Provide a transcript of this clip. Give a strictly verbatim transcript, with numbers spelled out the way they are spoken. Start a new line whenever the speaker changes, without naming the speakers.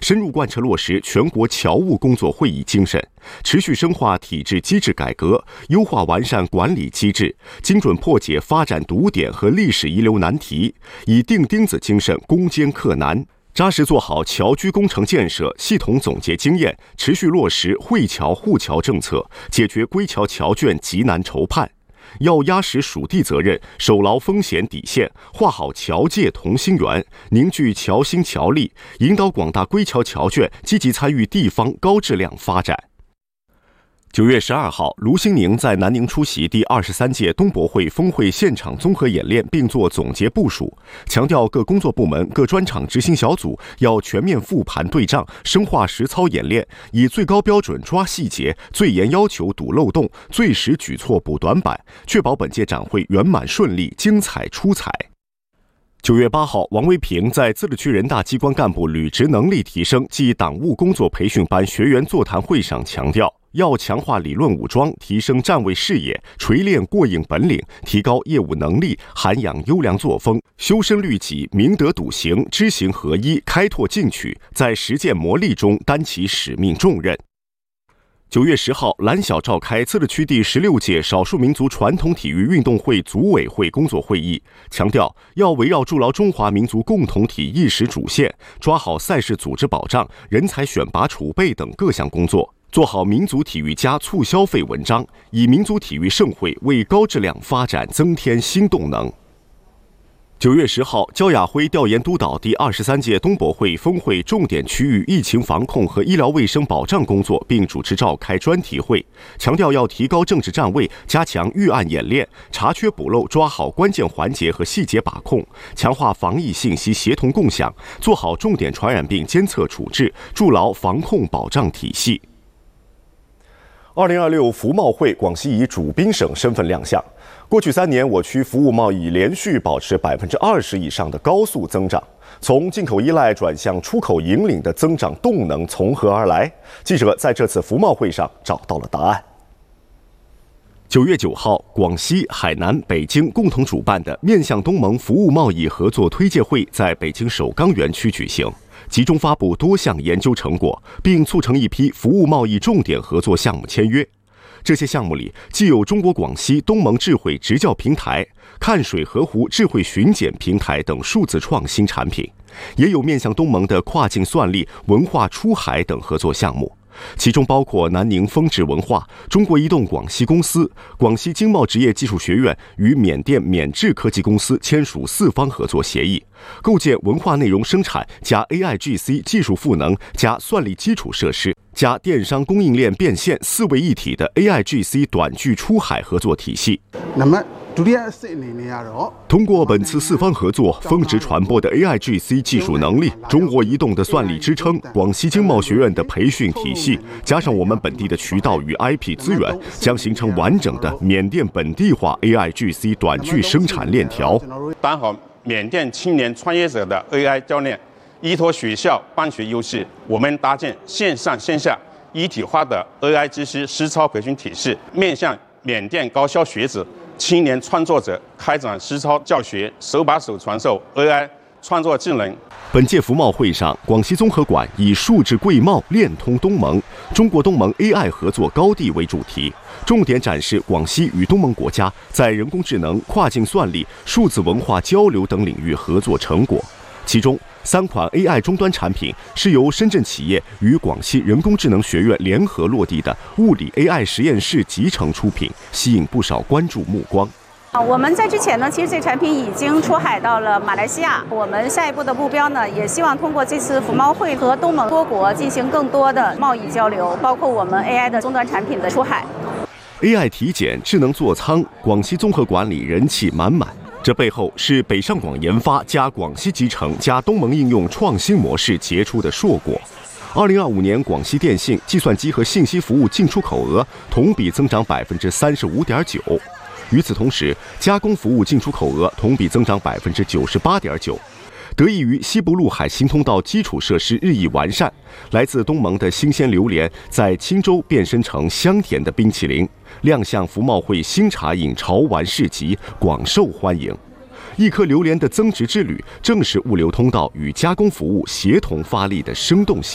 深入贯彻落实全国侨务工作会议精神，持续深化体制机制改革，优化完善管理机制，精准破解发展堵点和历史遗留难题，以钉钉子精神攻坚克难，扎实做好侨居工程建设，系统总结经验，持续落实惠侨护侨政策，解决归侨侨眷急难愁盼。要压实属地责任，守牢风险底线，画好侨界同心圆，凝聚侨心侨力，引导广大归侨侨眷积极参与地方高质量发展。九月十二号，卢兴宁在南宁出席第二十三届东博会峰会现场综合演练，并作总结部署，强调各工作部门、各专场执行小组要全面复盘对账，深化实操演练，以最高标准抓细节，最严要求堵漏洞，最实举措补短板，确保本届展会圆满顺利、精彩出彩。九月八号，王维平在自治区人大机关干部履职能力提升暨党务工作培训班学员座谈会上强调，要强化理论武装，提升站位视野，锤炼过硬本领，提高业务能力，涵养优良作风，修身律己，明德笃行，知行合一，开拓进取，在实践磨砺中担起使命重任。九月十号，蓝晓召开自治区第十六届少数民族传统体育运动会组委会工作会议，强调要围绕筑牢中华民族共同体意识主线，抓好赛事组织保障、人才选拔储备等各项工作，做好民族体育加促消费文章，以民族体育盛会为高质量发展增添新动能。九月十号，焦亚辉调研督导第二十三届东博会峰会重点区域疫情防控和医疗卫生保障工作，并主持召开专题会，强调要提高政治站位，加强预案演练，查缺补漏，抓好关键环节和细节把控，强化防疫信息协同共享，做好重点传染病监测处置，筑牢防控保障体系。二零二六服贸会，广西以主宾省身份亮相。过去三年，我区服务贸易连续保持百分之二十以上的高速增长，从进口依赖转向出口引领的增长动能从何而来？记者在这次服贸会上找到了答案。九月九号，广西、海南、北京共同主办的面向东盟服务贸易合作推介会在北京首钢园区举行，集中发布多项研究成果，并促成一批服务贸易重点合作项目签约。这些项目里，既有中国广西东盟智慧直教平台、看水河湖智慧巡检平台等数字创新产品，也有面向东盟的跨境算力、文化出海等合作项目。其中包括南宁丰智文化、中国移动广西公司、广西经贸职业技术学院与缅甸缅智科技公司签署四方合作协议，构建文化内容生产加 A I G C 技术赋能加算力基础设施加电商供应链变现四位一体的 A I G C 短距出海合作体系。那么通过本次四方合作，峰值传播的 A I G C 技术能力、中国移动的算力支撑、广西经贸学院的培训体系，加上我们本地的渠道与 I P 资源，将形成完整的缅甸本地化 A I G C 短距生产链条。
办好缅甸青年创业者的 A I 教练，依托学校办学优势，我们搭建线上线下一体化的 A I 知识实操培训体系，面向缅甸高校学子、青年创作者开展实操教学，手把手传授 A I 创作技能。
本届服贸会上，广西综合馆以数字贵贸链通东盟、中国东盟 A I 合作高地为主题，重点展示广西与东盟国家在人工智能、跨境算力、数字文化交流等领域合作成果。其中，三款 A I 终端产品是由深圳企业与广西人工智能学院联合落地的物理 A I 实验室集成出品，吸引不少关注目光。
我们在之前呢，其实这产品已经出海到了马来西亚。我们下一步的目标呢，也希望通过这次服贸会和东盟多国进行更多的贸易交流，包括我们 A I 的终端产品的出海。
A I 体检、智能座舱，广西综合管理人气满满。这背后是北上广研发加广西集成加东盟应用创新模式结出的硕果。二零二五年，广西电信、计算机和信息服务进出口额同比增长百分之三十五点九。与此同时，加工服务进出口额同比增长百分之九十八点九。得益于西部陆海新通道基础设施日益完善，来自东盟的新鲜榴莲在钦州变身成香甜的冰淇淋，亮相服贸会新茶饮潮玩市集，广受欢迎。一颗榴莲的增值之旅，正是物流通道与加工服务协同发力的生动写